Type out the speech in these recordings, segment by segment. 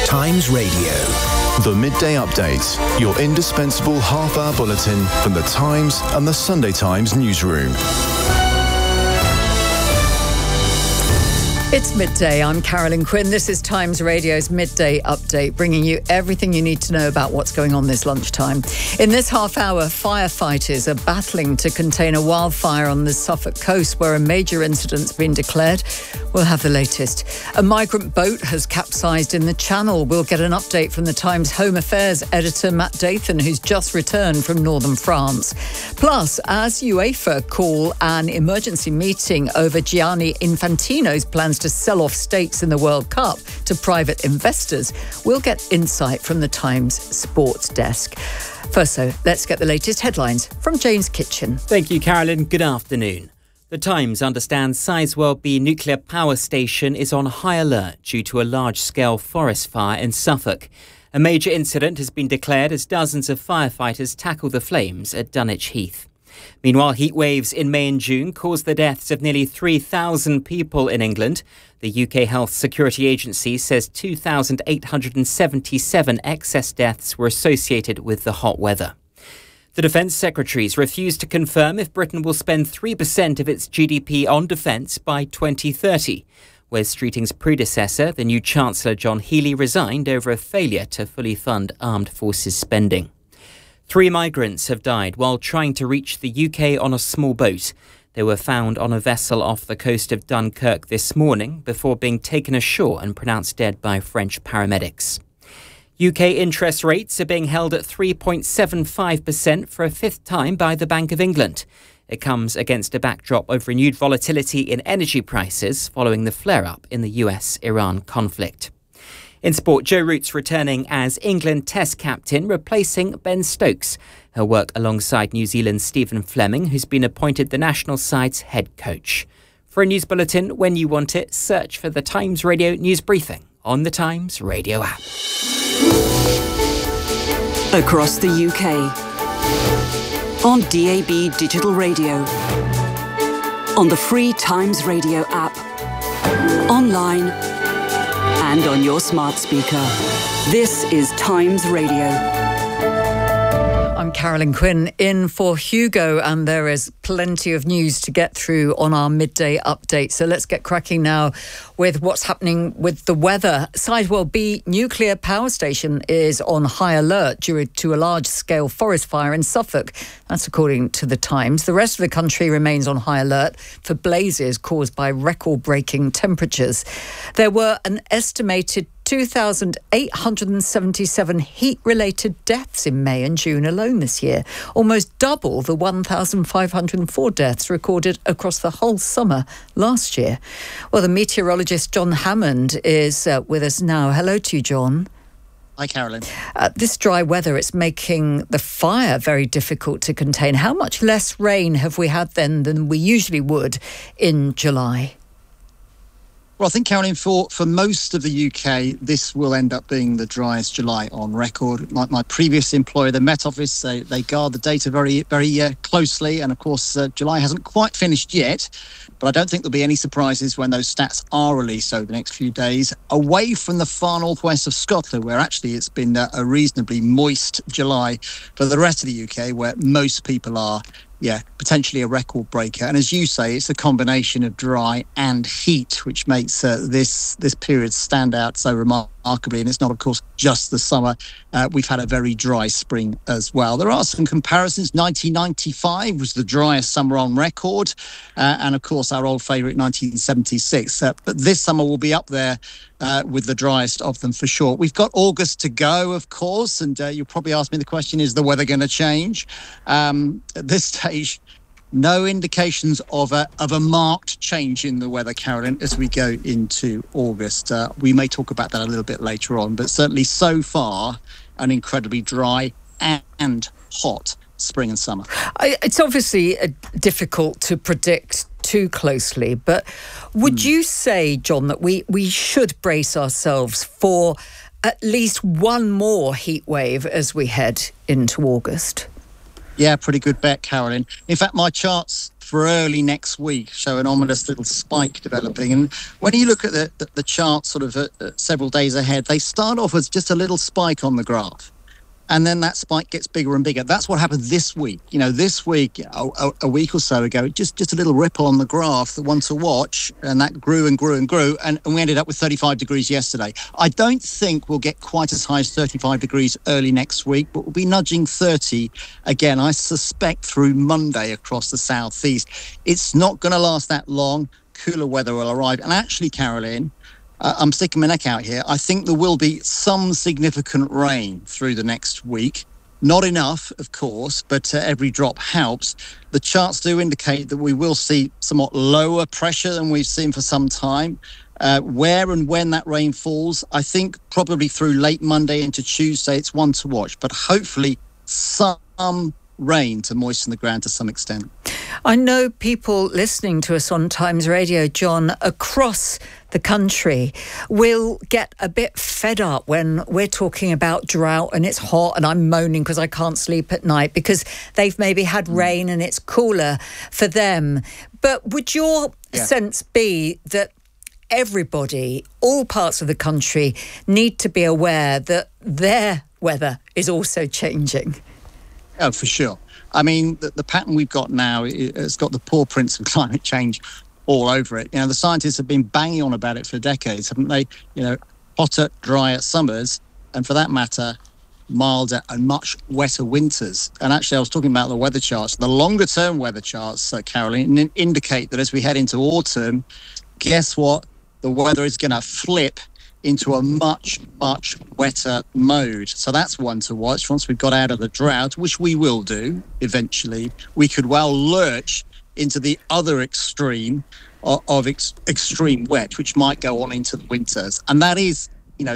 Times Radio. The Midday Update, your indispensable half-hour bulletin from The Times and the Sunday Times newsroom. It's midday. I'm Carolyn Quinn. This is Times Radio's Midday Update, bringing you everything you need to know about what's going on this lunchtime. In this half hour, firefighters are battling to contain a wildfire on the Suffolk coast where a major incident's been declared. We'll have the latest. A migrant boat has capsized in the Channel. We'll get an update from the Times Home Affairs editor Matt Dathan, who's just returned from northern France. Plus, as UEFA call an emergency meeting over Gianni Infantino's plans to sell off stakes in the World Cup to private investors, we'll get insight from the Times sports desk. First, though, let's get the latest headlines from James Kitchen. Thank you, Carolyn. Good afternoon. The Times understands Sizewell B nuclear power station is on high alert due to a large-scale forest fire in Suffolk. A major incident has been declared as dozens of firefighters tackle the flames at Dunwich Heath. Meanwhile, heat waves in May and June caused the deaths of nearly 3,000 people in England. The UK Health Security Agency says 2,877 excess deaths were associated with the hot weather. The Defence Secretaries refused to confirm if Britain will spend 3% of its GDP on defence by 2030. Wes Streeting's predecessor, the new Chancellor John Healey, resigned over a failure to fully fund armed forces spending. 3 migrants have died while trying to reach the UK on a small boat. They were found on a vessel off the coast of Dunkirk this morning before being taken ashore and pronounced dead by French paramedics. UK interest rates are being held at 3.75% for a 5th time by the Bank of England. It comes against a backdrop of renewed volatility in energy prices following the flare-up in the US-Iran conflict. In sport, Jo Root's returning as England Test captain, replacing Ben Stokes. He'll work alongside New Zealand's Stephen Fleming, who's been appointed the national side's head coach. For a news bulletin when you want it, search for the Times Radio News Briefing on the Times Radio app. Across the UK, on DAB Digital Radio, on the free Times Radio app, online and on your smart speaker. This is Times Radio. I'm Carolyn Quinn in for Hugo, and there is plenty of news to get through on our midday update. So let's get cracking now with what's happening with the weather. Sizewell B nuclear power station is on high alert due to a large-scale forest fire in Suffolk. That's according to the Times. The rest of the country remains on high alert for blazes caused by record-breaking temperatures. There were an estimated 2,877 heat-related deaths in May and June alone this year, almost double the 1,504 deaths recorded across the whole summer last year. Well, the meteorologist John Hammond is with us now. Hello to you, John. Hi, Carolyn. This dry weather, it's making the fire very difficult to contain. How much less rain have we had then than we usually would in July? Well, I think, Carolyn, for most of the UK, this will end up being the driest July on record. Like my previous employer, the Met Office, they guard the data very, very closely. And of course, July hasn't quite finished yet. But I don't think there'll be any surprises when those stats are released over the next few days. Away from the far northwest of Scotland, where actually it's been a reasonably moist July. For the rest of the UK, where most people are, potentially a record breaker. And as you say, it's a combination of dry and heat, which makes this period stand out so remarkably. And it's not, of course, just the summer. We've had a very dry spring as well. There are some comparisons. 1995 was the driest summer on record. And, of course, our old favourite, 1976. But this summer will be up there with the driest of them for sure. We've got August to go, of course. And you'll probably ask me the question, is the weather going to change? At this stage, no indications of a marked change in the weather, Carolyn, as we go into August. We may talk about that a little bit later on, but certainly so far, an incredibly dry and hot spring and summer. It's obviously difficult to predict too closely, but would you say, John, that we should brace ourselves for at least one more heat wave as we head into August? Yeah, pretty good bet, Carolyn. In fact, my charts for early next week show an ominous little spike developing. And when you look at the chart sort of several days ahead, they start off as just a little spike on the graph. And then that spike gets bigger and bigger. That's what happened this week. You know, this week, a week or so ago, just a little ripple on the graph, the one to watch, and that grew and grew and grew, and we ended up with 35 degrees yesterday. I don't think we'll get quite as high as 35 degrees early next week, but we'll be nudging 30 again, I suspect, through Monday across the southeast. It's not going to last that long. Cooler weather will arrive. And actually, Caroline, I'm sticking my neck out here. I think there will be some significant rain through the next week. Not enough, of course, but every drop helps. The charts do indicate that we will see somewhat lower pressure than we've seen for some time. Where and when that rain falls, I think probably through late Monday into Tuesday, it's one to watch. But hopefully some rain to moisten the ground to some extent. I know people listening to us on Times Radio, John, across the country will get a bit fed up when we're talking about drought and it's hot and I'm moaning because I can't sleep at night because they've maybe had rain and it's cooler for them. But would your sense be that everybody, all parts of the country, need to be aware that their weather is also changing? Oh, for sure. I mean, the pattern we've got now, it's got the paw prints of climate change all over it. You know, the scientists have been banging on about it for decades, haven't they? You know, hotter, drier summers, and for that matter, milder and much wetter winters. And actually, I was talking about the weather charts. The longer-term weather charts, Caroline, indicate that as we head into autumn, guess what? The weather is going to flip into a much, much wetter mode. So that's one to watch. Once we've got out of the drought, which we will do eventually, we could well lurch into the other extreme of extreme wet, which might go on into the winters. And that is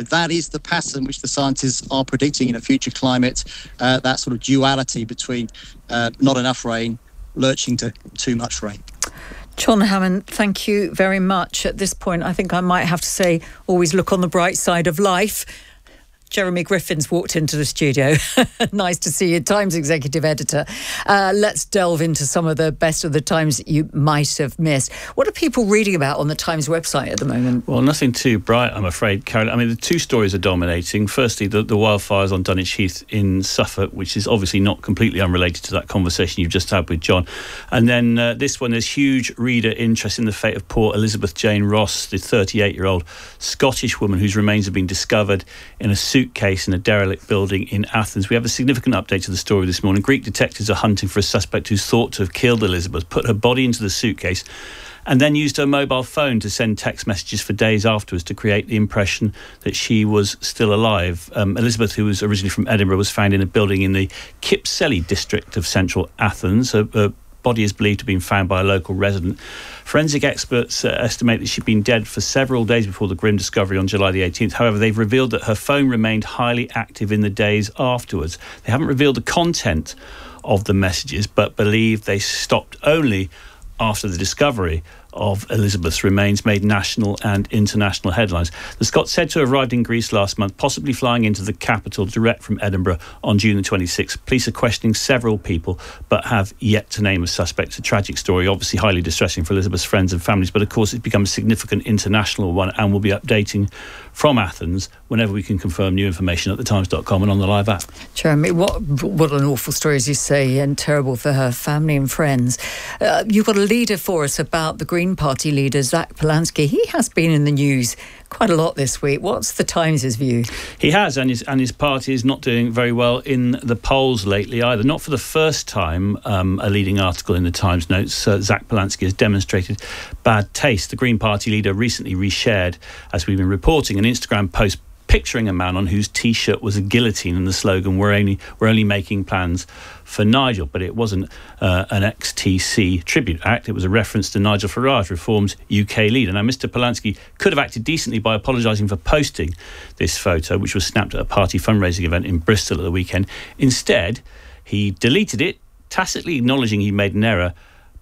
the pattern which the scientists are predicting in a future climate, that sort of duality between not enough rain, lurching to too much rain. John Hammond, thank you very much. At this point, I think I might have to say, always look on the bright side of life. Jeremy Griffin's walked into the studio. Nice to see you, Times Executive Editor. Let's delve into some of the best of the Times that you might have missed. What are people reading about on the Times website at the moment? Well, nothing too bright, I'm afraid, Carol. I mean, the two stories are dominating. Firstly, the wildfires on Dunwich Heath in Suffolk, which is obviously not completely unrelated to that conversation you've just had with John. And then this one, there's huge reader interest in the fate of poor Elizabeth Jane Ross, the 38-year-old Scottish woman whose remains have been discovered in a suitcase in a derelict building in Athens. We have a significant update to the story this morning. Greek detectives are hunting for a suspect who's thought to have killed Elizabeth, put her body into the suitcase, and then used her mobile phone to send text messages for days afterwards to create the impression that she was still alive. Elizabeth, who was originally from Edinburgh, was found in a building in the Kypseli district of central Athens. Her body is believed to have been found by a local resident. Forensic experts estimate that she'd been dead for several days before the grim discovery on July the 18th. However, they've revealed that her phone remained highly active in the days afterwards. They haven't revealed the content of the messages, but believe they stopped only after the discovery of Elizabeth's remains made national and international headlines. The Scots said to have arrived in Greece last month, possibly flying into the capital direct from Edinburgh on June the 26th. Police are questioning several people, but have yet to name a suspect. It's a tragic story, obviously highly distressing for Elizabeth's friends and families, but of course it's become a significant international one, and we'll be updating from Athens whenever we can confirm new information at thetimes.com and on the Live app. Jeremy, what an awful story, as you say, and terrible for her family and friends. You've got a leader for us about the Green Party leader, Zach Polanski. He has been in the news quite a lot this week. What's the Times' view? He has, and his party is not doing very well in the polls lately either. Not for the first time, a leading article in the Times notes, Zach Polanski has demonstrated bad taste. The Green Party leader recently reshared, as we've been reporting, an Instagram post picturing a man on whose T-shirt was a guillotine and the slogan, we're only making plans for Nigel. But it wasn't an XTC tribute act. It was a reference to Nigel Farage, Reform's UK leader. Now, Mr Polanski could have acted decently by apologising for posting this photo, which was snapped at a party fundraising event in Bristol at the weekend. Instead, he deleted it, tacitly acknowledging he made an error,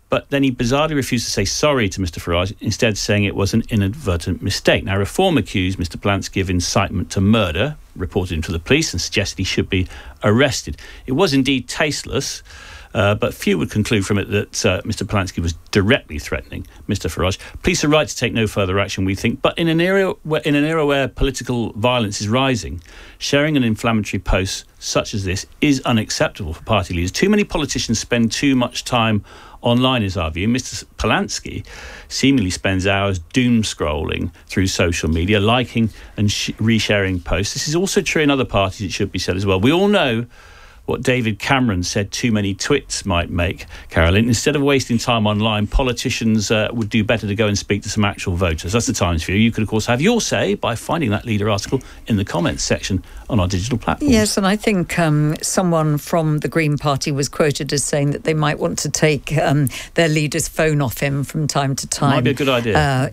But then he bizarrely refused to say sorry to Mr Farage, instead saying it was an inadvertent mistake. Now, Reform accused Mr Polanski of incitement to murder, reported him to the police and suggested he should be arrested. It was indeed tasteless, but few would conclude from it that Mr Polanski was directly threatening Mr Farage. Police are right to take no further action, we think, but in an era where political violence is rising, sharing an inflammatory post such as this is unacceptable for party leaders. Too many politicians spend too much time online, is our view. Mr Polanski seemingly spends hours doom scrolling through social media, liking and resharing posts. This is also true in other parties, it should be said as well. We all know what David Cameron said too many twits might make, Carolyn. Instead of wasting time online, politicians would do better to go and speak to some actual voters. That's the Times view. You could, of course, have your say by finding that leader article in the comments section on our digital platforms. Yes, and I think someone from the Green Party was quoted as saying that they might want to take their leader's phone off him from time to time. Might be a good idea.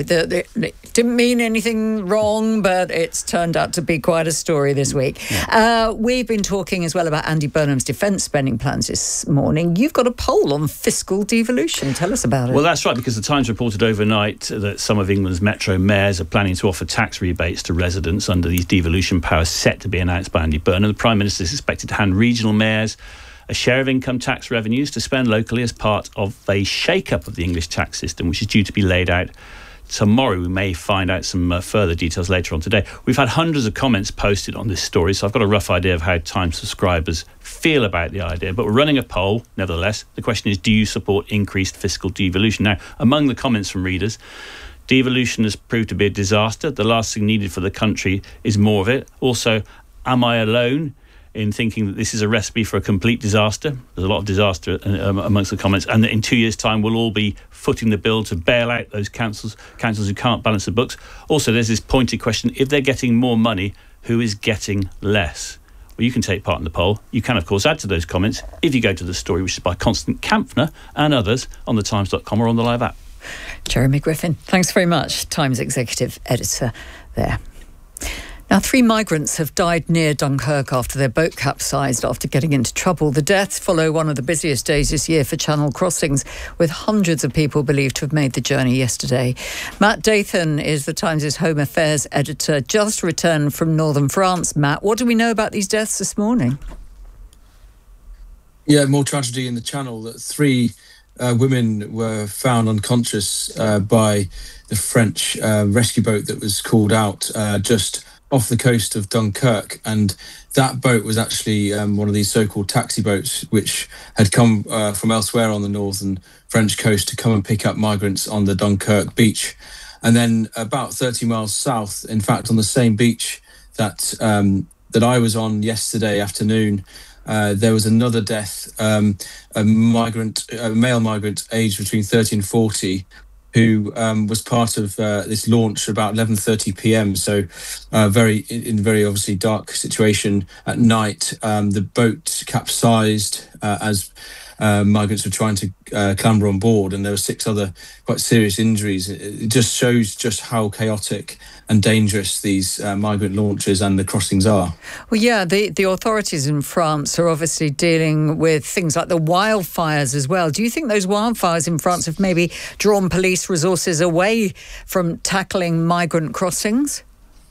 It didn't mean anything wrong, but it's turned out to be quite a story this week. Yeah. We've been talking as well about Andy Burnham's defence spending plans this morning. You've got a poll on fiscal devolution. Tell us about it. Well, that's right, because the Times reported overnight that some of England's metro mayors are planning to offer tax rebates to residents under these devolution powers set to be announced by Andy Burnham. The Prime Minister is expected to hand regional mayors a share of income tax revenues to spend locally as part of a shake-up of the English tax system, which is due to be laid out tomorrow. We may find out some further details later on today. We've had hundreds of comments posted on this story, so I've got a rough idea of how Times subscribers feel about the idea. But we're running a poll, nevertheless. The question is, do you support increased fiscal devolution? Now, among the comments from readers, devolution has proved to be a disaster. The last thing needed for the country is more of it. Also, am I alone in thinking that this is a recipe for a complete disaster? There's a lot of disaster amongst the comments, and that in 2 years' time we'll all be footing the bill to bail out those councils who can't balance the books. Also, there's this pointed question: if they're getting more money, who is getting less? Well, you can take part in the poll. You can, of course, add to those comments if you go to the story, which is by Constance Kampfner and others on thetimes.com or on the Live app. Jeremy Griffin, thanks very much. Times Executive Editor there. Now, 3 migrants have died near Dunkirk after their boat capsized after getting into trouble. The deaths follow one of the busiest days this year for Channel crossings, with hundreds of people believed to have made the journey yesterday. Matt Dathan is the Times' Home Affairs editor, just returned from northern France. Matt, what do we know about these deaths this morning? Yeah, more tragedy in the Channel. That 3 women were found unconscious by the French rescue boat that was called out just off the coast of Dunkirk, and that boat was actually one of these so-called taxi boats which had come from elsewhere on the northern French coast to come and pick up migrants on the Dunkirk beach. And then about 30 miles south, in fact on the same beach that I was on yesterday afternoon, there was another death, a male migrant aged between 30 and 40, who was part of this launch about 11:30 p.m. So very obviously dark situation at night. The boat capsized as migrants were trying to clamber on board, and there were 6 other quite serious injuries. It just shows just how chaotic and dangerous these migrant launches and the crossings are. Well, yeah, the authorities in France are obviously dealing with things like the wildfires as well. Do you think those wildfires in France have maybe drawn police resources away from tackling migrant crossings?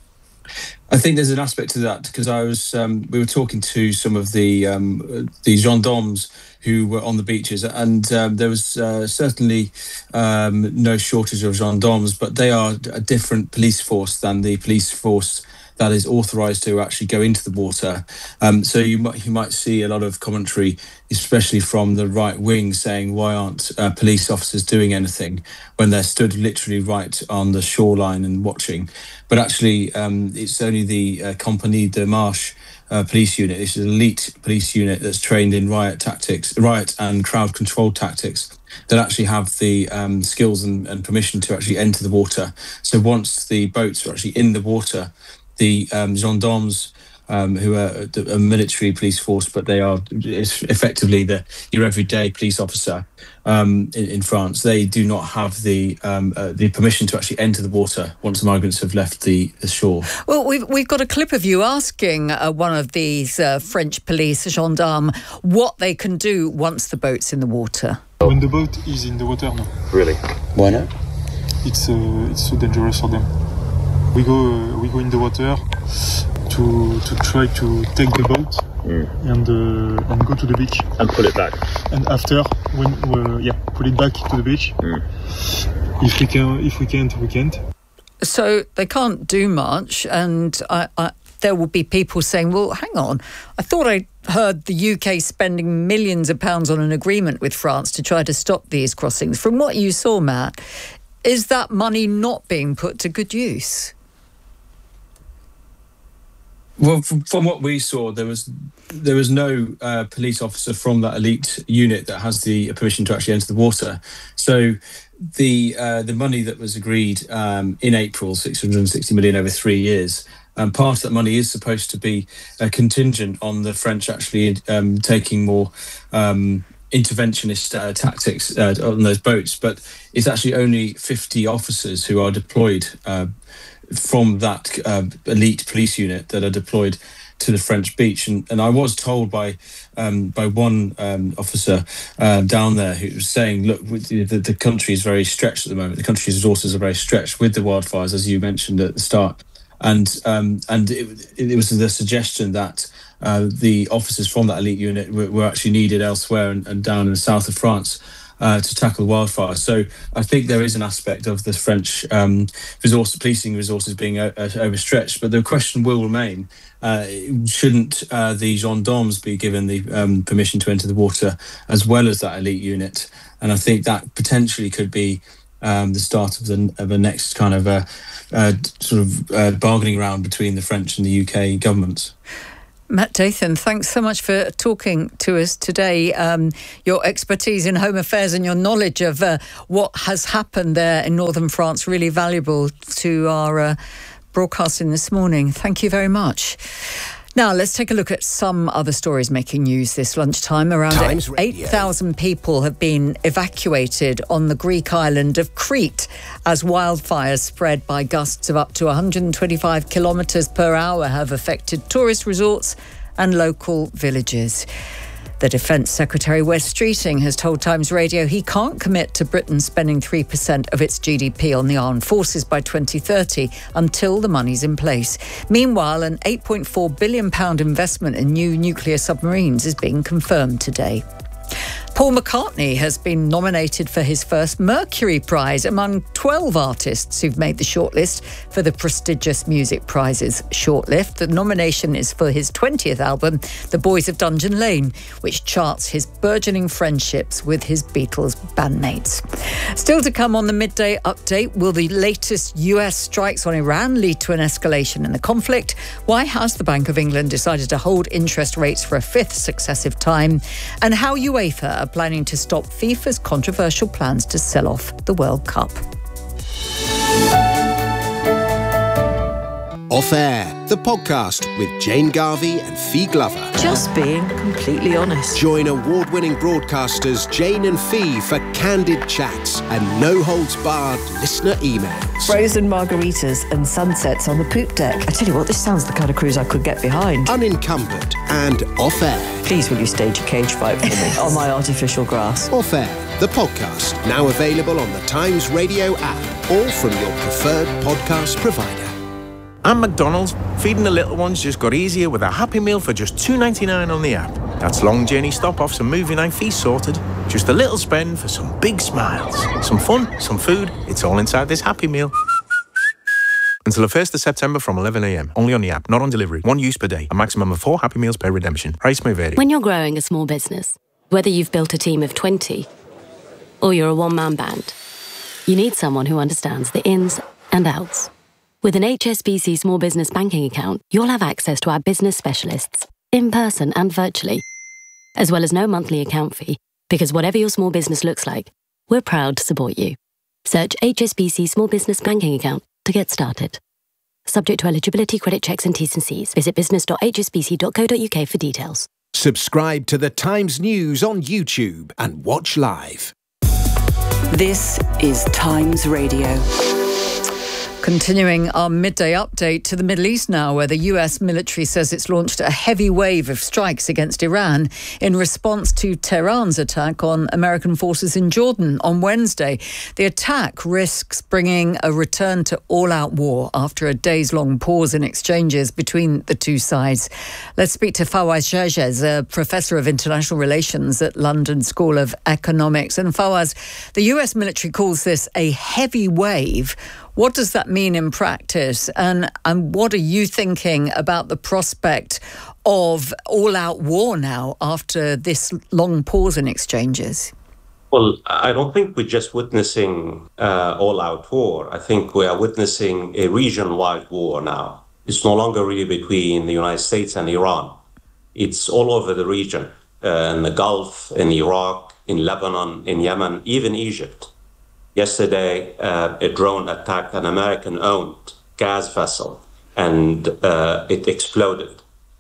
I think there's an aspect to that, because we were talking to some of the gendarmes who were on the beaches, and there was certainly no shortage of gendarmes, but they are a different police force than the police force that is authorised to actually go into the water. So you might see a lot of commentary, especially from the right wing, saying, why aren't police officers doing anything when they're stood literally right on the shoreline and watching? But actually, it's only the Compagnie de Marche police unit. It's an elite police unit that's trained in riot and crowd control tactics, that actually have the skills and permission to actually enter the water. So once the boats are actually in the water, the gendarmes, who are a military police force, but it's effectively your everyday police officer in France. They do not have the permission to actually enter the water once the migrants have left the shore. Well, we've got a clip of you asking one of these French police gendarmes what they can do once the boat's in the water. When the boat is in the water, no. Really? Why not? It's so dangerous for them. We go in the water to try to take the boat and go to the beach and pull it back. And after, pull it back to the beach. If we can't. So they can't do much, and there will be people saying, well, hang on, I thought I heard the UK spending millions of pounds on an agreement with France to try to stop these crossings. From what you saw, Matt, is that money not being put to good use? Well, from what we saw, there was no police officer from that elite unit that has the permission to actually enter the water. So the money that was agreed in April, 660 million over 3 years, part of that money is supposed to be contingent on the French actually taking more interventionist tactics on those boats. But it's actually only 50 officers who are deployed from that elite police unit that are deployed to the French beach. And I was told by one officer down there who was saying, look, the country is very stretched at the moment. The country's resources are very stretched with the wildfires, as you mentioned at the start. And it was the suggestion that the officers from that elite unit were actually needed elsewhere and down in the south of France to tackle wildfires. So I think there is an aspect of the French policing resources being overstretched. But the question will remain, shouldn't the gendarmes be given the permission to enter the water as well as that elite unit? And I think that potentially could be the start of the next kind of bargaining round between the French and the UK governments. Matt Dathan, thanks so much for talking to us today. Your expertise in home affairs and your knowledge of what has happened there in northern France, really valuable to our broadcasting this morning. Thank you very much. Now, let's take a look at some other stories making news this lunchtime. Around 8,000 people have been evacuated on the Greek island of Crete as wildfires spread by gusts of up to 125 kilometres per hour have affected tourist resorts and local villages. The Defence Secretary, Wes Streeting, has told Times Radio he can't commit to Britain spending 3% of its GDP on the armed forces by 2030 until the money's in place. Meanwhile, an £8.4 billion investment in new nuclear submarines is being confirmed today. Paul McCartney has been nominated for his first Mercury Prize among 12 artists who've made the shortlist for the prestigious Music Prizes shortlist. The nomination is for his 20th album, The Boys of Dungeon Lane, which charts his burgeoning friendships with his Beatles bandmates. Still to come on the midday update, will the latest US strikes on Iran lead to an escalation in the conflict? Why has the Bank of England decided to hold interest rates for a fifth successive time? And how UEFA are planning to stop FIFA's controversial plans to sell off the World Cup. Off Air, the podcast with Jane Garvey and Fee Glover. Just being completely honest. Join award-winning broadcasters Jane and Fee for candid chats and no-holds-barred listener emails. Frozen margaritas and sunsets on the poop deck. I tell you what, this sounds the kind of cruise I could get behind. Unencumbered and Off Air. Please will you stage a cage fight for me on my artificial grass. Off Air, the podcast, now available on the Times Radio app or from your preferred podcast provider. At McDonald's, feeding the little ones just got easier with a Happy Meal for just $2.99 on the app. That's long journey stop-offs and movie night feast sorted. Just a little spend for some big smiles. Some fun, some food, it's all inside this Happy Meal. Until the 1st of September from 11 a.m. Only on the app, not on delivery. One use per day. A maximum of 4 Happy Meals per redemption. Price may vary. When you're growing a small business, whether you've built a team of 20 or you're a one-man band, you need someone who understands the ins and outs. With an HSBC Small Business Banking account, you'll have access to our business specialists, in person and virtually, as well as no monthly account fee, because whatever your small business looks like, we're proud to support you. Search HSBC Small Business Banking account to get started. Subject to eligibility, credit checks and T's and C's. Visit business.hsbc.co.uk for details. Subscribe to the Times News on YouTube and watch live. This is Times Radio. Continuing our midday update to the Middle East now, where the US military says it's launched a heavy wave of strikes against Iran in response to Tehran's attack on American forces in Jordan on Wednesday. The attack risks bringing a return to all-out war after a days-long pause in exchanges between the two sides. Let's speak to Fawaz Gerges, a professor of international relations at London School of Economics. And Fawaz, the US military calls this a heavy wave. What does that mean in practice? And what are you thinking about the prospect of all-out war now after this long pause in exchanges? Well, I don't think we're just witnessing all-out war. I think we are witnessing a region-wide war now. It's no longer really between the United States and Iran. It's all over the region, in the Gulf, in Iraq, in Lebanon, in Yemen, even Egypt. Yesterday, a drone attacked an American-owned gas vessel, and it exploded.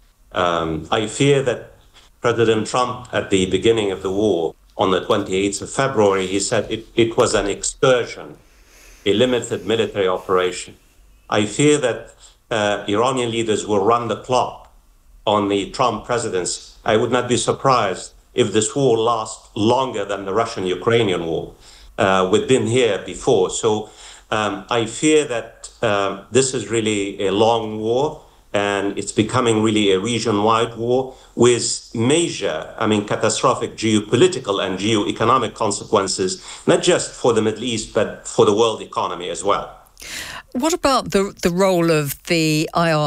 I fear that President Trump, at the beginning of the war, on the 28th of February, he said it was an excursion, a limited military operation. I fear that Iranian leaders will run the clock on the Trump presidency. I would not be surprised if this war lasts longer than the Russian-Ukrainian war. We've been here before. So I fear that this is really a long war, and it's becoming really a region-wide war with major, catastrophic geopolitical and geoeconomic consequences, not just for the Middle East, but for the world economy as well. What about the role of the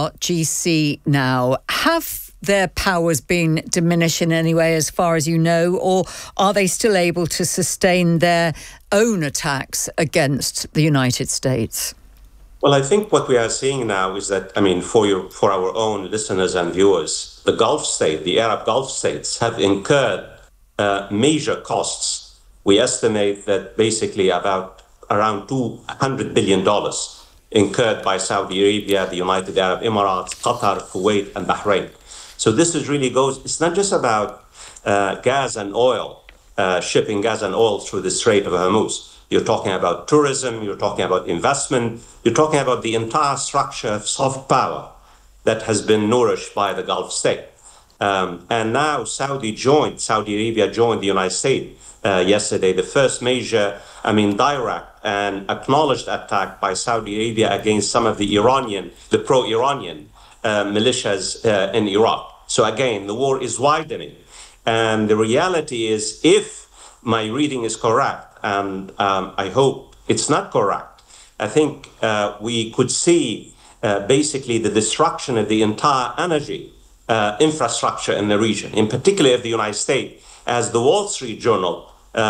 IRGC now? Have their powers been diminished in any way, as far as you know, or are they still able to sustain their own attacks against the United States? Well, I think what we are seeing now is that, for our own listeners and viewers, the Arab Gulf states have incurred major costs. We estimate that basically around $200 billion incurred by Saudi Arabia, the United Arab Emirates, Qatar, Kuwait, and Bahrain. So this is really it's not just about gas and oil, shipping gas and oil through the Strait of Hormuz. You're talking about tourism, you're talking about investment, you're talking about the entire structure of soft power that has been nourished by the Gulf state. And now Saudi Arabia joined the United States yesterday, the first major, direct and acknowledged attack by Saudi Arabia against some of the pro-Iranian militias in Iraq. So again, the war is widening. And the reality is, if my reading is correct, and I hope it's not correct, I think we could see basically the destruction of the entire energy infrastructure in the region, in particular of the United States. As the Wall Street Journal,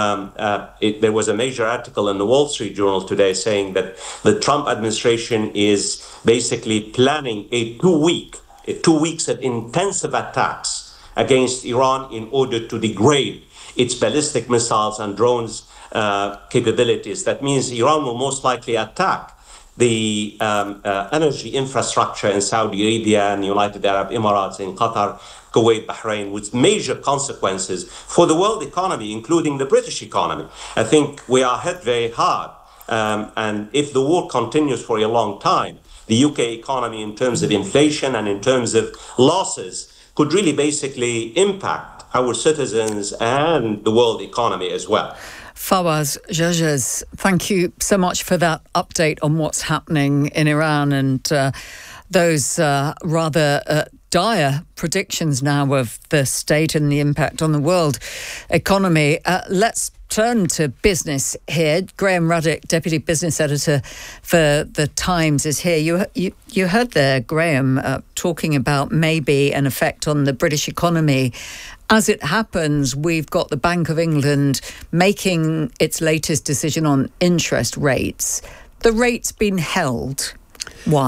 there was a major article in the Wall Street Journal today saying that the Trump administration is basically planning a 2 weeks of intensive attacks against Iran in order to degrade its ballistic missiles and drones capabilities. That means Iran will most likely attack the energy infrastructure in Saudi Arabia and the United Arab Emirates, in Qatar, Kuwait, Bahrain, with major consequences for the world economy, including the British economy. I think we are hit very hard. And if the war continues for a long time, the UK economy, in terms of inflation and in terms of losses, could really basically impact our citizens and the world economy as well. Fawaz Gerges, thank you so much for that update on what's happening in Iran and those rather dire predictions now of the state and the impact on the world economy. Let's turn to business here. Graham Ruddock, Deputy Business Editor for The Times, is here. You heard there, Graham, talking about maybe an effect on the British economy. As it happens, we've got the Bank of England making its latest decision on interest rates. The rate's been held. Why?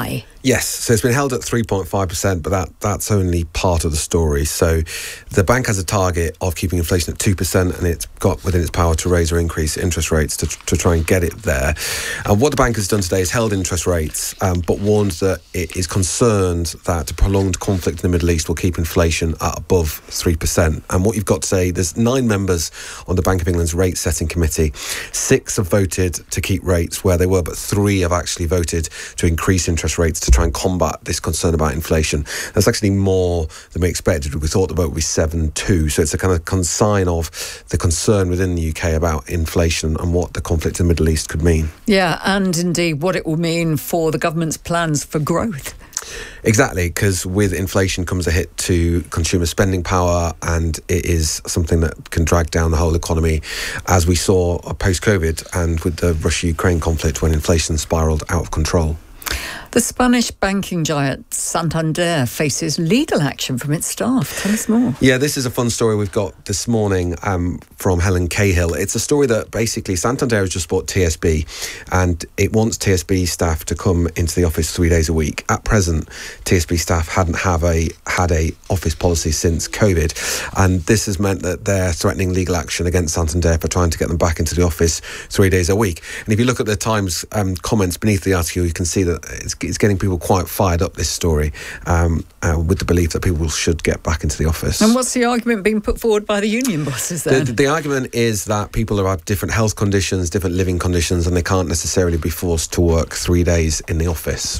Yes, so it's been held at 3.5%, but that's only part of the story. So the bank has a target of keeping inflation at 2%, and it's got within its power to raise or increase interest rates to try and get it there. And what the bank has done today is held interest rates, but warned that it is concerned that a prolonged conflict in the Middle East will keep inflation at above 3%. And what you've got to say, there's 9 members on the Bank of England's rate setting committee. 6 have voted to keep rates where they were, but 3 have actually voted to increase interest rates to try and combat this concern about inflation. That's actually more than we expected. We thought the vote would be 7-2. So it's a kind of sign of the concern within the UK about inflation and what the conflict in the Middle East could mean. Yeah, and indeed what it will mean for the government's plans for growth. Exactly, because with inflation comes a hit to consumer spending power, and it is something that can drag down the whole economy, as we saw post-COVID and with the Russia-Ukraine conflict when inflation spiralled out of control. The Spanish banking giant Santander faces legal action from its staff. Tell us more. Yeah, this is a fun story we've got this morning from Helen Cahill. It's a story that basically Santander has just bought TSB, and it wants TSB staff to come into the office 3 days a week. At present, TSB staff hadn't had a office policy since COVID, and this has meant that they're threatening legal action against Santander for trying to get them back into the office 3 days a week. And if you look at the Times comments beneath the article, you can see that it's getting people quite fired up, this story, with the belief that people should get back into the office. And what's the argument being put forward by the union bosses then? The argument is that people have different health conditions, different living conditions, and they can't necessarily be forced to work 3 days in the office.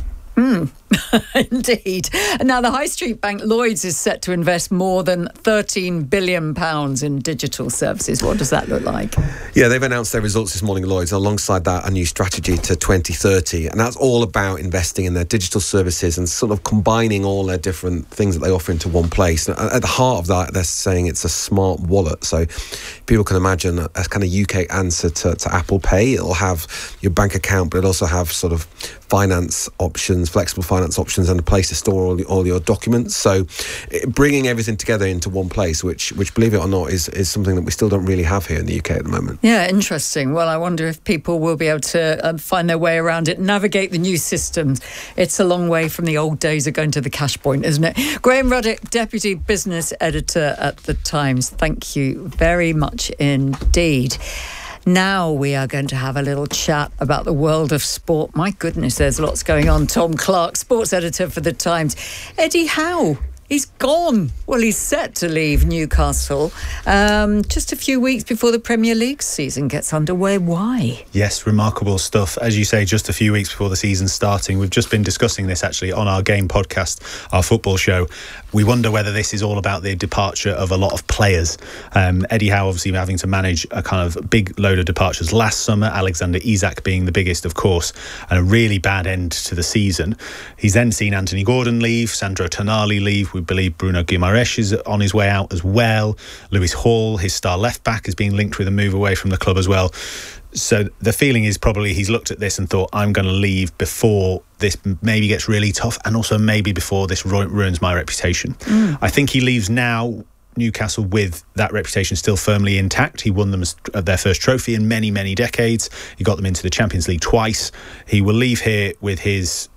Indeed. Now, the high street bank Lloyds is set to invest more than £13 billion in digital services. What does that look like? Yeah, they've announced their results this morning, Lloyds. Alongside that, a new strategy to 2030. And that's all about investing in their digital services and sort of combining all their different things that they offer into one place. And at the heart of that, they're saying it's a smart wallet. So people can imagine a kind of UK answer to Apple Pay. It'll have your bank account, but it'll also have sort of finance options, flexible finance options, and a place to store all your documents. So bringing everything together into one place, which believe it or not, is something that we still don't really have here in the UK at the moment. Yeah, interesting. Well, I wonder if people will be able to find their way around it, navigate the new systems. It's a long way from the old days of going to the cash point, isn't it? Graham Ruddock, Deputy Business Editor at The Times. Thank you very much indeed. Now we are going to have a little chat about the world of sport. My goodness, there's lots going on. Tom Clark, sports editor for The Times. Eddie Howe, he's gone. Well, he's set to leave Newcastle just a few weeks before the Premier League season gets underway. Why? Yes, remarkable stuff. As you say, just a few weeks before the season's starting. We've just been discussing this actually on our Game podcast, our football show. We wonder whether this is all about the departure of a lot of players. Eddie Howe obviously having to manage a kind of big load of departures last summer, Alexander Isak being the biggest, of course, and a really bad end to the season. He's then seen Anthony Gordon leave, Sandro Tonali leave. We believe Bruno Guimaraes is on his way out as well. Lewis Hall, his star left-back, is being linked with a move away from the club as well. So the feeling is probably he's looked at this and thought, I'm going to leave before this maybe gets really tough, and also maybe before this ruins my reputation. I think he leaves now, Newcastle, with that reputation still firmly intact. He won them their first trophy in many, many decades. He got them into the Champions League twice. He will leave here with his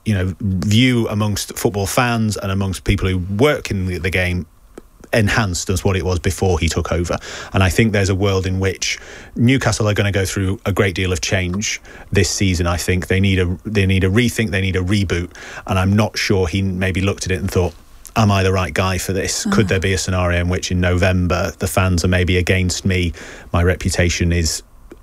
view amongst football fans and amongst people who work in the game enhanced as what it was before he took over. And I think there's a world in which Newcastle are going to go through a great deal of change this season. I think they need a rethink, they need a reboot, and I'm not sure he maybe looked at it and thought, am I the right guy for this? Could there be a scenario in which in November the fans are maybe against me, my reputation is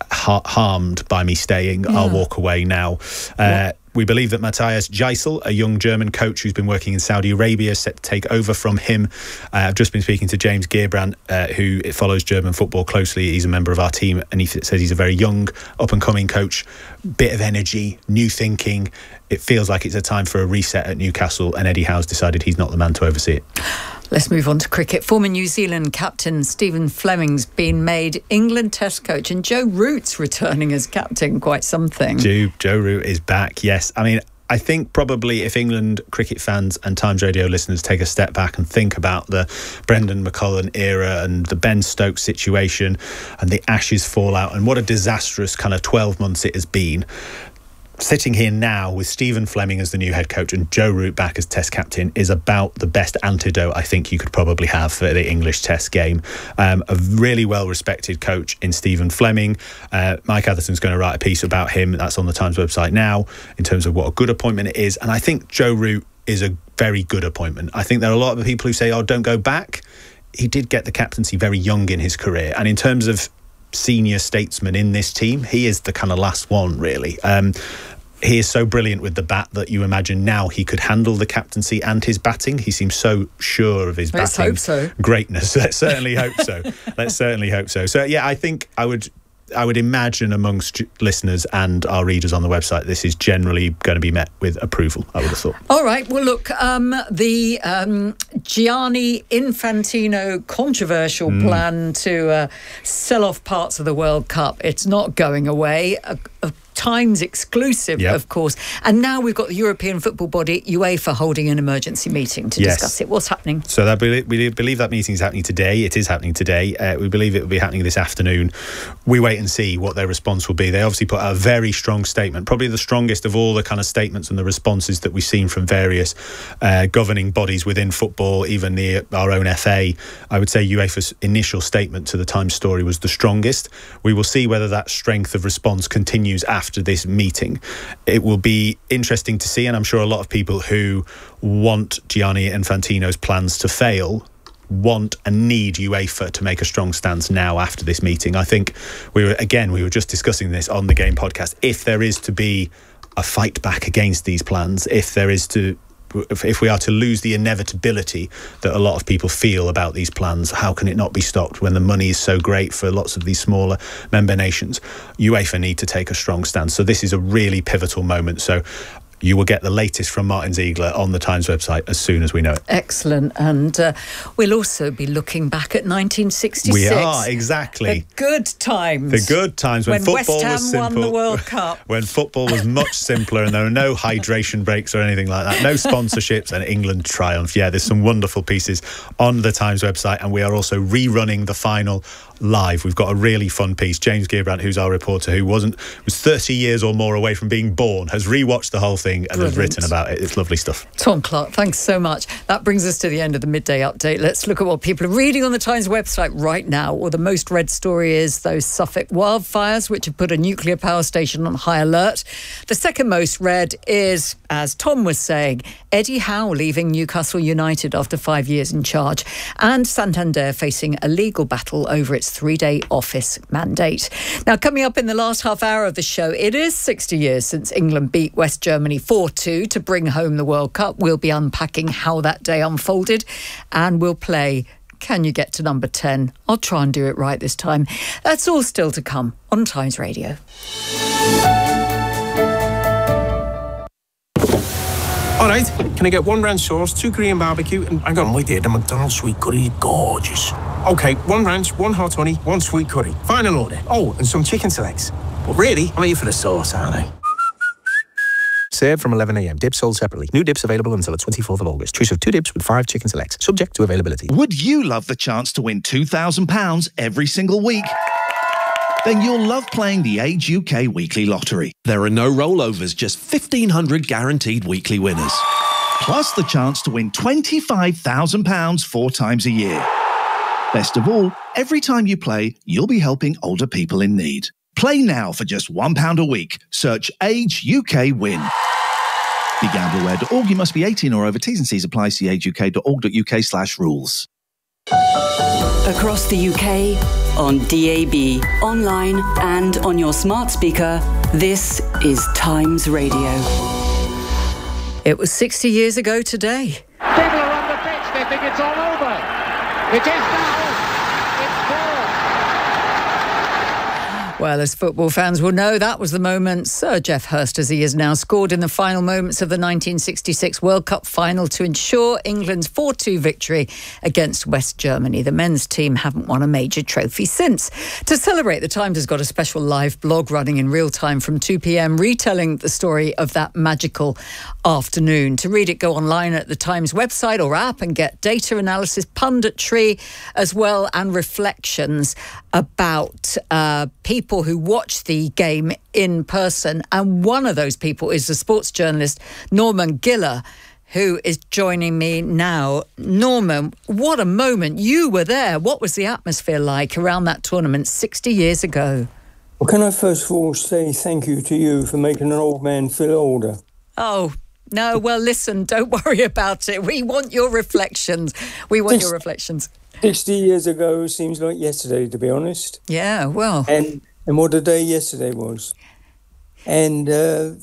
harmed by me staying, I'll walk away now. We believe that Matthias Geisel, a young German coach who's been working in Saudi Arabia, is set to take over from him. I've just been speaking to James Geerbrand, who follows German football closely. He's a member of our team, and he says he's a very young, up-and-coming coach. Bit of energy, new thinking. It feels like it's a time for a reset at Newcastle, and Eddie Howe's decided he's not the man to oversee it. Let's move on to cricket. Former New Zealand captain Stephen Fleming's been made England Test coach, and Joe Root's returning as captain. Quite something. Joe Root is back, yes. I mean, I think probably if England cricket fans and Times Radio listeners take a step back and think about the Brendan McCullum era and the Ben Stokes situation and the Ashes fallout and what a disastrous kind of 12 months it has been, sitting here now with Stephen Fleming as the new head coach and Joe Root back as test captain is about the best antidote I think you could probably have for the English test game. A really well-respected coach in Stephen Fleming. Mike Atherton's going to write a piece about him. That's on the Times website now in terms of what a good appointment it is. And I think Joe Root is a very good appointment. I think there are a lot of people who say, don't go back. He did get the captaincy very young in his career. And in terms of senior statesman in this team, he is the kind of last one, really. He is so brilliant with the bat that you imagine now he could handle the captaincy and his batting. He seems so sure of his batting greatness. Let's certainly hope so. Let's certainly hope so. So, yeah, I think I would imagine amongst listeners and our readers on the website, this is generally going to be met with approval, I would have thought. All right. Well, look, the Gianni Infantino controversial plan to sell off parts of the World Cup, it's not going away. Times exclusive, of course. And now we've got the European football body, UEFA, holding an emergency meeting to discuss it. What's happening? So we believe that meeting is happening today. It is happening today. We believe it will be happening this afternoon. We wait and see what their response will be. They obviously put out a very strong statement, probably the strongest of all the kind of statements and the responses that we've seen from various governing bodies within football, even our own FA. I would say UEFA's initial statement to the Times story was the strongest. We will see whether that strength of response continues after this meeting. It will be interesting to see, and I'm sure a lot of people who want Gianni Infantino's plans to fail want and need UEFA to make a strong stance now after this meeting. I think we were just discussing this on the Game podcast. If there is to be a fight back against these plans, if we are to lose the inevitability that a lot of people feel about these plans, how can it not be stopped when the money is so great for lots of these smaller member nations? UEFA need to take a strong stance. So this is a really pivotal moment. So you will get the latest from Martin Ziegler on the Times website as soon as we know it. Excellent. And we'll also be looking back at 1966. We are, exactly. The good times. The good times when football West Ham was simple. won the World Cup. When football was much simpler and there were no hydration breaks or anything like that. No sponsorships, and England triumphed. Yeah, there's some wonderful pieces on the Times website, and we are also rerunning the final live. We've got a really fun piece. James Gearbrandt, who's our reporter, who was 30 years or more away from being born, has rewatched the whole thing and has written about it. It's lovely stuff. Tom Clark, thanks so much. That brings us to the end of the midday update. Let's look at what people are reading on the Times website right now. Well, the most read story is those Suffolk wildfires, which have put a nuclear power station on high alert. The second most read is, as Tom was saying, Eddie Howe leaving Newcastle United after 5 years in charge, and Santander facing a legal battle over its 3-day office mandate. Now, coming up in the last half hour of the show, it is 60 years since England beat West Germany 4-2 to bring home the World Cup. We'll be unpacking how that day unfolded, and we'll play Can You Get to Number 10? I'll try and do it right this time. That's all still to come on Times Radio. All right, can I get 1 ranch sauce, 2 Korean barbecue, and hang on, wait there, the McDonald's sweet curry, gorgeous. Okay, 1 ranch, 1 hot honey, 1 sweet curry. Final order. Oh, and some chicken selects. But really, I'm here for the sauce, aren't I? Served from 11 a.m. Dips sold separately. New dips available until the 24th of August. Choice of 2 dips with 5 chicken selects. Subject to availability. Would you love the chance to win £2,000 every single week? Then you'll love playing the Age UK Weekly Lottery. There are no rollovers, just 1,500 guaranteed weekly winners. Plus the chance to win £25,000 4 times a year. Best of all, every time you play, you'll be helping older people in need. Play now for just £1 a week. Search Age UK Win. BeGambleAware.org. You must be 18 or over. T's and C's apply. See ageuk.org.uk/rules. Across the UK, on DAB, online and on your smart speaker, this is Times Radio. It was 60 years ago today. People are on the pitch, they think it's all over. It is now. Well, as football fans will know, that was the moment Sir Geoff Hurst, as he is now, scored in the final moments of the 1966 World Cup final to ensure England's 4-2 victory against West Germany. The men's team haven't won a major trophy since. To celebrate, the Times has got a special live blog running in real time from 2 p.m, retelling the story of that magical afternoon. To read it, go online at the Times website or app and get data analysis, punditry as well, and reflections about people people who watched the game in person, and one of those people is the sports journalist Norman Giller, who is joining me now. Norman, what a moment. You were there. What was the atmosphere like around that tournament 60 years ago? Well, can I first of all say thank you to you for making an old man feel older? Oh, no, well, listen, don't worry about it. We want your reflections. 60 years ago seems like yesterday, to be honest. Yeah, well. And what a day yesterday was. And the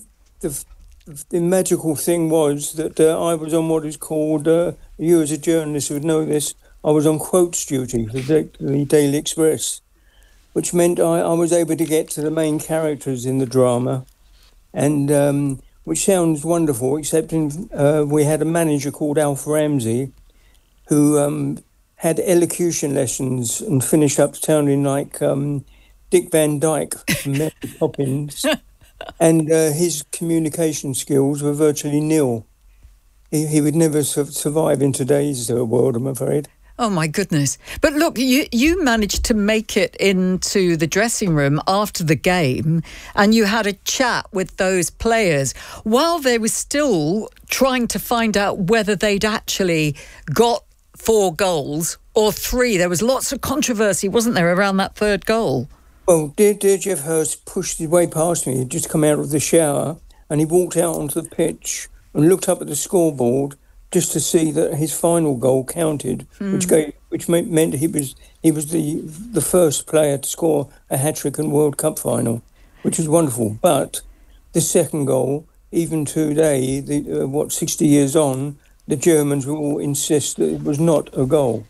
magical thing was that I was on what is called, you as a journalist would know this, I was on quotes duty for the Daily Express, which meant I was able to get to the main characters in the drama, and which sounds wonderful, except we had a manager called Alf Ramsey who had elocution lessons and finished up sounding like Dick Van Dyke from Mary Poppins, and his communication skills were virtually nil. He would never survive in today's world, I'm afraid. Oh, my goodness. But look, you managed to make it into the dressing room after the game, and you had a chat with those players while they were still trying to find out whether they'd actually got 4 goals or 3. There was lots of controversy, wasn't there, around that third goal? Well, dear Geoff Hurst pushed his way past me. He'd just come out of the shower, and he walked out onto the pitch and looked up at the scoreboard just to see that his final goal counted, which meant he was the first player to score a hat-trick in World Cup final, which was wonderful. But the second goal, even today, 60 years on, the Germans will all insist that it was not a goal.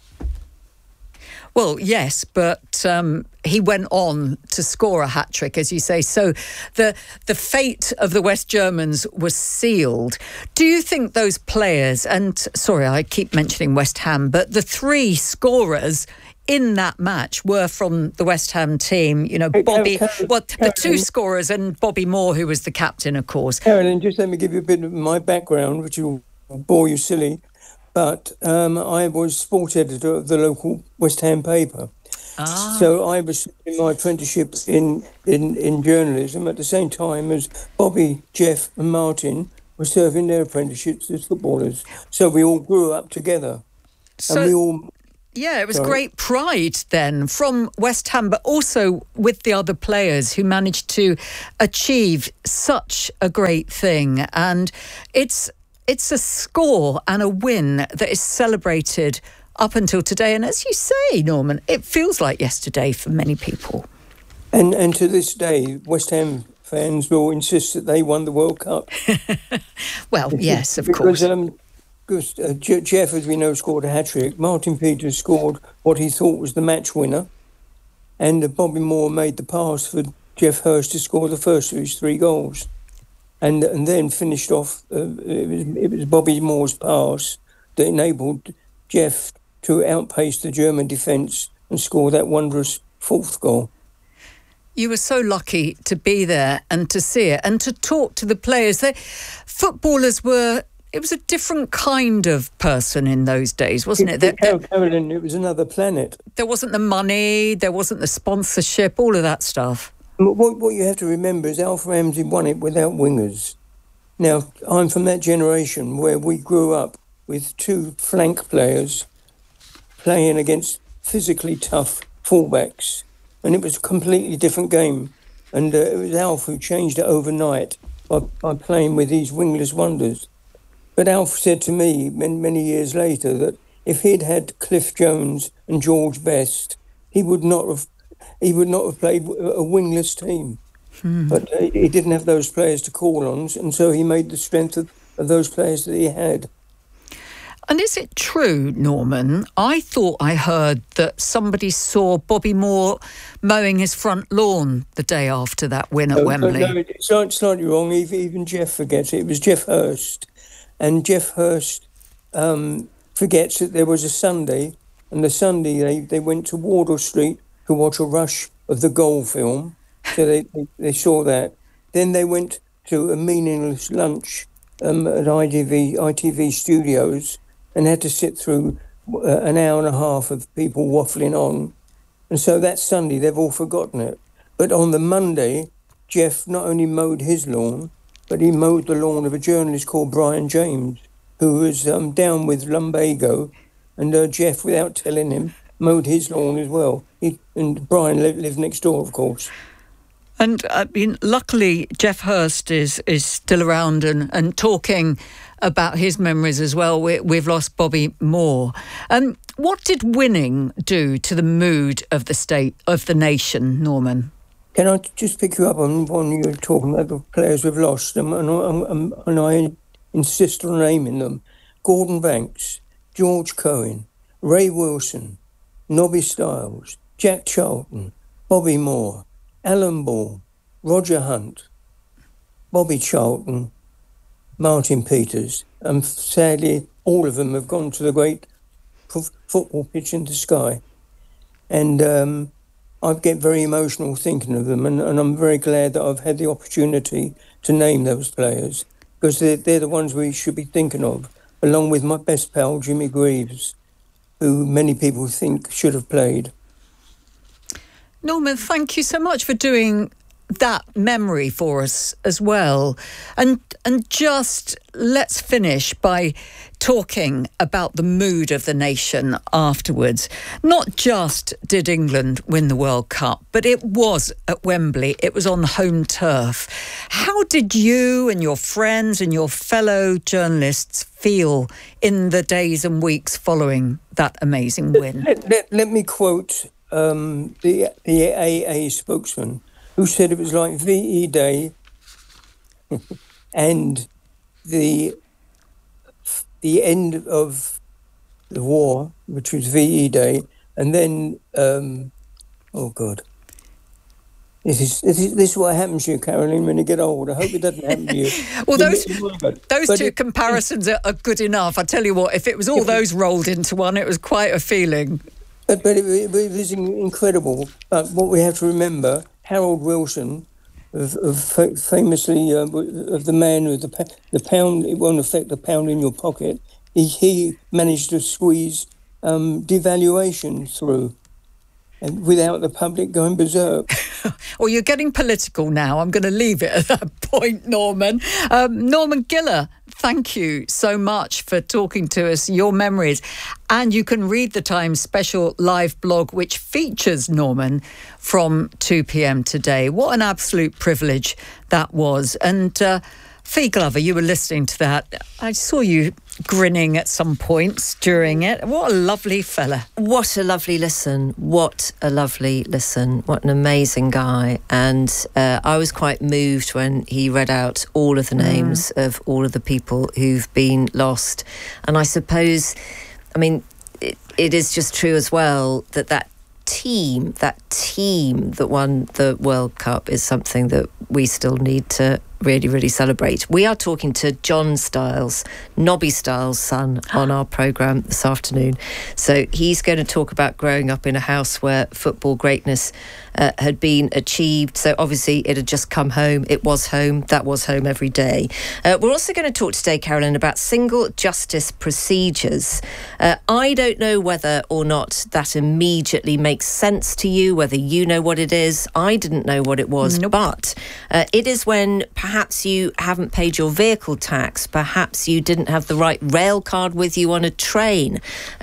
Well, yes, but he went on to score a hat-trick, as you say. So the fate of the West Germans was sealed. Do you think those players, and sorry, I keep mentioning West Ham, but the 3 scorers in that match were from the West Ham team, Bobby, the 2 scorers and Bobby Moore, who was the captain, of course. Carolyn, just let me give you a bit of my background, which will bore you silly. But I was sport editor of the local West Ham paper. So I was in my apprenticeship in journalism at the same time as Bobby, Geoff and Martin were serving their apprenticeships as footballers. So we all grew up together. Yeah, it was great pride then from West Ham, but also with the other players who managed to achieve such a great thing. And it's a score and a win that is celebrated up until today. And as you say, Norman, it feels like yesterday for many people. And to this day, West Ham fans will insist that they won the World Cup. Well, yes, of course. Because Geoff, as we know, scored a hat-trick. Martin Peters scored what he thought was the match winner. And Bobby Moore made the pass for Geoff Hurst to score the first of his 3 goals. And then finished off, it was Bobby Moore's pass that enabled Geoff to outpace the German defence and score that wondrous 4th goal. You were so lucky to be there and to see it and to talk to the players. Footballers were, it was a different kind of person in those days, wasn't it? Carolyn, it was another planet. There wasn't the money, there wasn't the sponsorship, all of that stuff. What you have to remember is Alf Ramsey won it without wingers. Now, I'm from that generation where we grew up with 2 flank players playing against physically tough fullbacks, and it was a completely different game. And it was Alf who changed it overnight by playing with these wingless wonders. But Alf said to me many years later that if he'd had Cliff Jones and George Best, he would not have played a wingless team. But he didn't have those players to call on, and so he made the strength of those players that he had. And is it true, Norman? I thought I heard that somebody saw Bobby Moore mowing his front lawn the day after that win at Wembley. No, it's slightly wrong. Even Geoff forgets it. It was Geoff Hurst. And Geoff Hurst forgets that there was a Sunday, and the Sunday they went to Wardour Street to watch a rush of the Goal film. So they saw that. Then they went to a meaningless lunch at ITV Studios and had to sit through an hour and a half of people waffling on. And so that Sunday, they've all forgotten it. But on the Monday, Jeff not only mowed his lawn, but he mowed the lawn of a journalist called Brian James, who was down with lumbago, and Jeff, without telling him, mowed his lawn as well. And Brian lived next door, of course. And I mean, luckily, Jeff Hurst is still around and talking about his memories as well. We've lost Bobby Moore. What did winning do to the mood of the state, of the nation, Norman? Can I just pick you up on one you were talking about, the players we've lost, and I insist on naming them: Gordon Banks, George Cohen, Ray Wilson, Nobby Stiles, Jack Charlton, Bobby Moore, Alan Ball, Roger Hunt, Bobby Charlton, Martin Peters, and sadly all of them have gone to the great football pitch in the sky. And I get very emotional thinking of them, and I'm very glad that I've had the opportunity to name those players, because they're the ones we should be thinking of, along with my best pal Jimmy Greaves, who many people think should have played. Norman, thank you so much for doing that memory for us as well. And just let's finish by talking about the mood of the nation afterwards. Not just did England win the World Cup, but it was at Wembley. It was on home turf. How did you and your friends and your fellow journalists feel in the days and weeks following that amazing win? Let me quote the AA spokesman, who said it was like VE Day and the end of the war, which was VE Day, and then oh God, this is what happens to you, Caroline, when you get old. I hope it doesn't happen to you. Well, those two comparisons are good enough. I tell you what, if it was all those rolled into one, it was quite a feeling. But it was incredible. But what we have to remember, Harold Wilson, famously of the man with the pound, it won't affect the pound in your pocket. He managed to squeeze devaluation through, and without the public going berserk. Well, you're getting political now. I'm going to leave it at that point, Norman. Norman Giller, thank you so much for talking to us, your memories. And you can read the Times special live blog, which features Norman from 2 p.m. today. What an absolute privilege that was. And Fee Glover, you were listening to that. I saw you grinning at some points during it. What a lovely fella. What a lovely listen. What a lovely listen. What an amazing guy. And I was quite moved when he read out all of the names of all of the people who've been lost. And I suppose, I mean, it is just true as well that team that won the World Cup is something that we still need to really, really celebrate. We are talking to John Stiles, Nobby Stiles' son, on our programme this afternoon. So he's going to talk about growing up in a house where football greatness had been achieved. So obviously it had just come home. It was home. That was home every day. We're also going to talk today, Carolyn, about single justice procedures. I don't know whether or not that immediately makes sense to you, whether you know what it is. I didn't know what it was, but it is when perhaps you haven't paid your vehicle tax, perhaps you didn't have the right rail card with you on a train.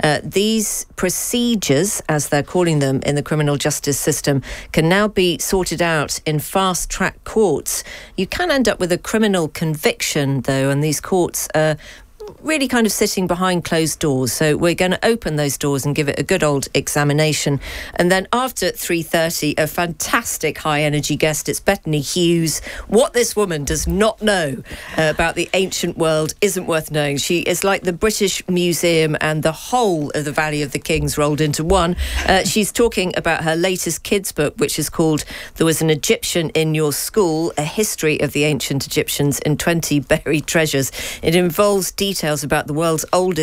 These procedures, as they're calling them in the criminal justice system, can now be sorted out in fast-track courts. You can end up with a criminal conviction, though, and these courts are really kind of sitting behind closed doors. So we're going to open those doors and give it a good old examination. And then after 3:30, a fantastic high-energy guest. It's Bethany Hughes. What this woman does not know about the ancient world isn't worth knowing. She is like the British Museum and the whole of the Valley of the Kings rolled into one. She's talking about her latest kids' book, which is called There Was an Egyptian in Your School, A History of the Ancient Egyptians in 20 Buried Treasures. It involves details about the world's oldest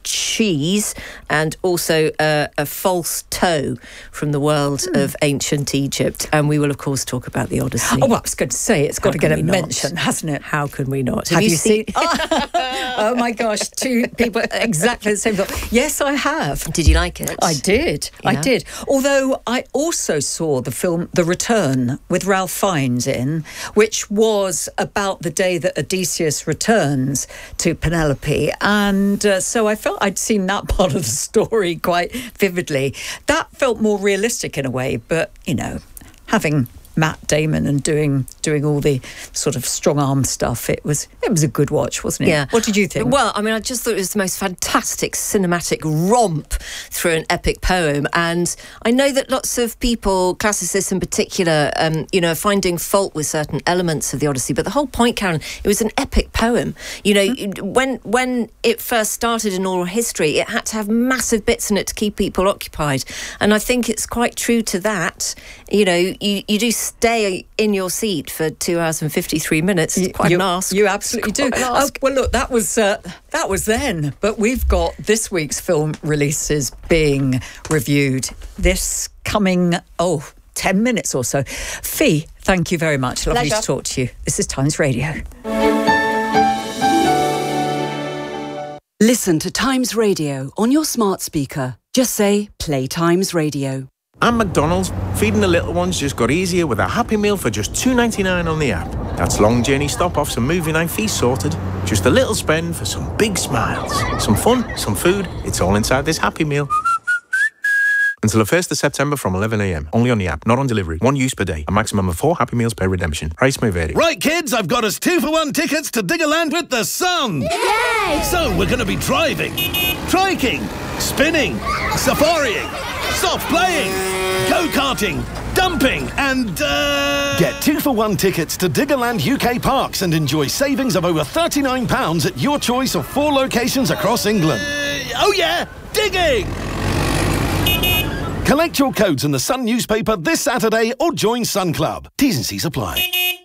cheese and also a false toe from the world of ancient Egypt. And we will, of course, talk about the Odyssey. Oh, well, I was going to say, it's got to get a mention, hasn't it? How can we not? Have you seen? Oh, my gosh, two people exactly the same film. Yes, I have. Did you like it? I did. Yeah. I did. Although I also saw the film The Return with Ralph Fiennes in, which was about the day that Odysseus returns to Penelope. And so I felt I'd seen that part of the story quite vividly. That felt more realistic in a way, but, you know, having Matt Damon and doing all the sort of strong arm stuff, it was a good watch, wasn't it? Yeah. What did you think? Well, I mean, I just thought it was the most fantastic cinematic romp through an epic poem. And I know that lots of people, classicists in particular, are finding fault with certain elements of the Odyssey. But the whole point, Karen, it was an epic poem. You know, when it first started in oral history, it had to have massive bits in it to keep people occupied. And I think it's quite true to that. You know, you do stay in your seat for 2 hours and 53 minutes. It's quite an ask. You absolutely do. Well, look, that was then, but we've got this week's film releases being reviewed this coming 10 minutes or so. Fee, thank you very much. Lovely to talk to you. This is Times Radio. Listen to Times Radio on your smart speaker. Just say Play Times Radio. And McDonald's, feeding the little ones just got easier with a Happy Meal for just $2.99 on the app. That's long journey stop-offs and movie night feast sorted. Just a little spend for some big smiles. Some fun, some food, it's all inside this Happy Meal. Until the 1st of September from 11 a.m. Only on the app, not on delivery. 1 use per day. A maximum of 4 Happy Meals per redemption. Price may vary. Right, kids, I've got us 2-for-1 tickets to Diggerland with the sun. Yay! So we're going to be driving, triking, spinning, safarieing, soft playing, go-karting, dumping and, Get 2-for-1 tickets to Diggerland UK Parks and enjoy savings of over £39 at your choice of 4 locations across England. Oh yeah, digging! Collect your codes in the Sun newspaper this Saturday or join Sun Club. T's and C's apply.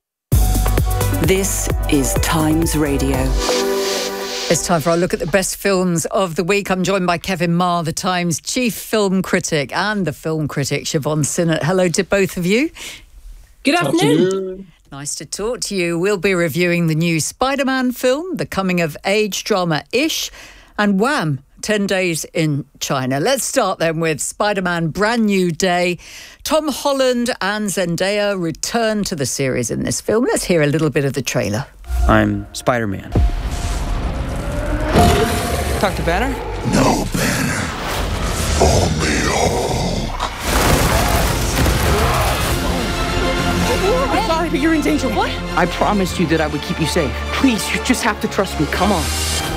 This is Times Radio. It's time for our look at the best films of the week. I'm joined by Kevin Marr, the Times chief film critic, and the film critic Siobhan Sinnott. Hello to both of you. Good afternoon. Nice to talk to you. We'll be reviewing the new Spider-Man film, the coming-of-age drama Ish, and Wham! 10 Days in China. Let's start then with Spider-Man Brand New Day. Tom Holland and Zendaya return to the series in this film. Let's hear a little bit of the trailer. I'm Spider-Man. Dr. Banner? No, Banner. Only Hulk. I'm sorry, but you're in danger. What? I promised you that I would keep you safe. Please, you just have to trust me. Come on.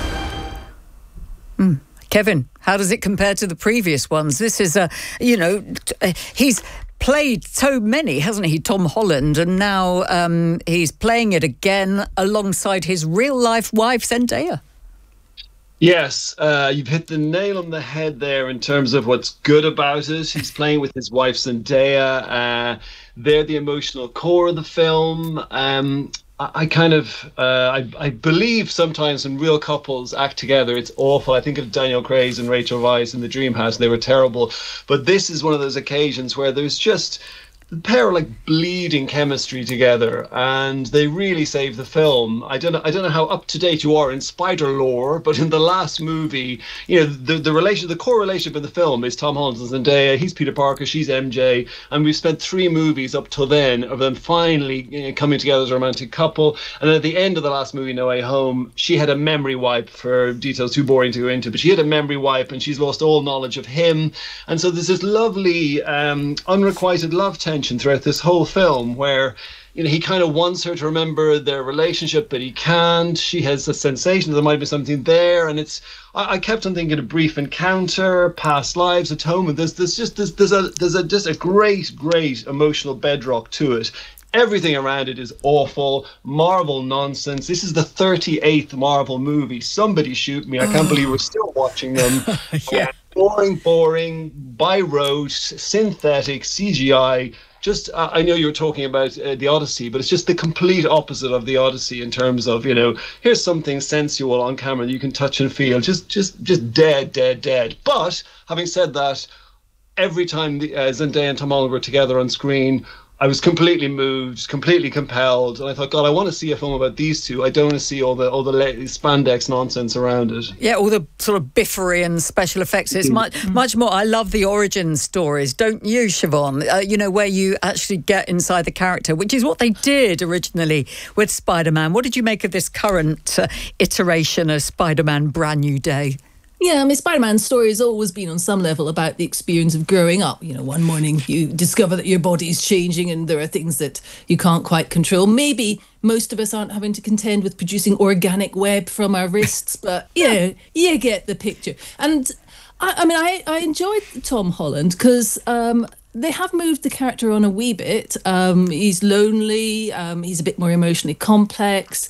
Kevin, how does it compare to the previous ones? This is he's played so many, hasn't he, Tom Holland, and now he's playing it again alongside his real-life wife, Zendaya. Yes, you've hit the nail on the head there in terms of what's good about it. He's playing with his wife, Zendaya. They're the emotional core of the film. I believe sometimes when real couples act together, it's awful. I think of Daniel Craig and Rachel Weisz in The Dream House, and they were terrible. But this is one of those occasions where there's just the pair are like bleeding chemistry together, and they really save the film. I don't know how up to date you are in spider lore, but in the last movie, the core relationship in the film is Tom Holland and Zendaya. He's Peter Parker, she's MJ, and we've spent 3 movies up till then of them finally coming together as a romantic couple. And then at the end of the last movie, No Way Home, she had a memory wipe, for details too boring to go into, but she had a memory wipe and she's lost all knowledge of him. And so there's this lovely unrequited love tension throughout this whole film where he kind of wants her to remember their relationship, but he can't. She has a sensation that there might be something there, and I kept on thinking A Brief Encounter, Past Lives, Atonement. There's just a great emotional bedrock to it. Everything around it is awful, Marvel nonsense. This is the 38th Marvel movie. Somebody shoot me. I can't believe we're still watching them. Yeah. boring, by rote, synthetic, CGI. Just, I know you were talking about the Odyssey, but it's just the complete opposite of the Odyssey in terms of, here's something sensual on camera that you can touch and feel. Just dead. But having said that, every time Zendaya and Tom Holland were together on screen, I was completely moved, completely compelled, and I thought, God, I want to see a film about these two. I don't want to see all the spandex nonsense around it. Yeah, all the sort of biffery and special effects. It's much more. I love the origin stories, don't you, Siobhan? Where you actually get inside the character, which is what they did originally with Spider-Man. What did you make of this current iteration of Spider-Man Brand New Day? Yeah, I mean, Spider-Man's story has always been on some level about the experience of growing up. One morning you discover that your body's changing and there are things that you can't quite control. Maybe most of us aren't having to contend with producing organic web from our wrists, but you get the picture. And I enjoyed Tom Holland because they have moved the character on a wee bit. He's lonely. He's a bit more emotionally complex.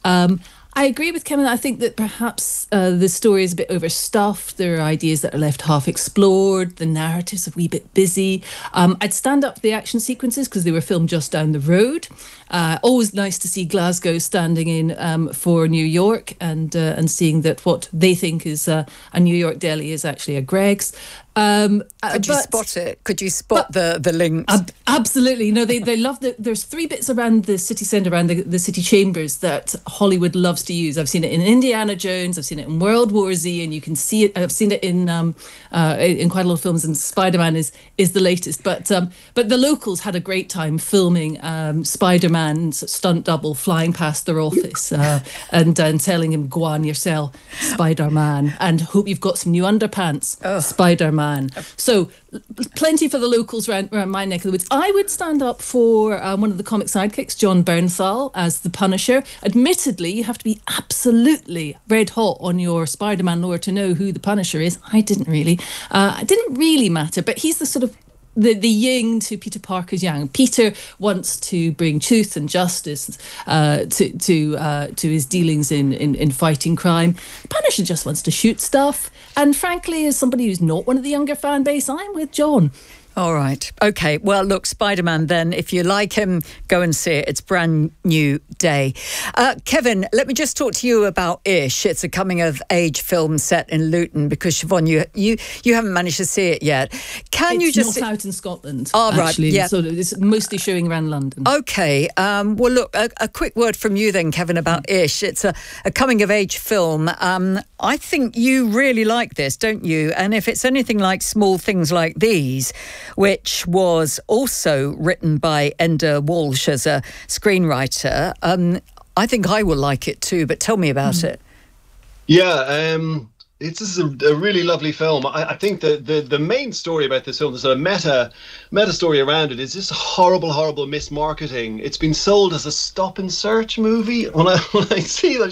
I agree with Kevin. I think that perhaps the story is a bit overstuffed. There are ideas that are left half explored. The narrative's a wee bit busy. I'd stand up for the action sequences because they were filmed just down the road. Always nice to see Glasgow standing in for New York and seeing that what they think is a New York deli is actually a Greggs. Could you spot it? Could you spot the links? Absolutely. No, they love there's 3 bits around the city centre, around the city chambers that Hollywood loves to use. I've seen it in Indiana Jones, I've seen it in World War Z, and you can see it. I've seen it in quite a lot of films, and Spider-Man is the latest. But the locals had a great time filming Spider-Man's stunt double flying past their office and telling him, "Go on yourself, Spider-Man, and hope you've got some new underpants, Spider-Man." So plenty for the locals around my neck of the woods. I would stand up for one of the comic sidekicks, John Bernthal, as the Punisher. Admittedly, you have to be absolutely red hot on your Spider-Man lore to know who the Punisher is. I didn't really. It didn't really matter, but he's the sort of the yin to Peter Parker's yang. Peter wants to bring truth and justice to his dealings in fighting crime. Punisher just wants to shoot stuff. And frankly, as somebody who's not one of the younger fan base, I'm with John. All right. Okay. Well, look, Spider-Man then, if you like him, go and see it. It's Brand New Day. Kevin, let me just talk to you about Ish. It's a coming-of-age film set in Luton because, Siobhan, you haven't managed to see it yet. It's not out in Scotland, actually. Yeah. So it's mostly showing around London. Okay. Well, look, a quick word from you then, Kevin, about Ish. It's a coming-of-age film. I think you really like this, don't you? And if it's anything like Small Things Like These, which was also written by Enda Walsh as a screenwriter, I think I will like it too, but tell me about it. Yeah, this is a really lovely film. I think the main story about this film, the sort of meta story around it, is just horrible mismarketing. It's been sold as a stop and search movie. When I see that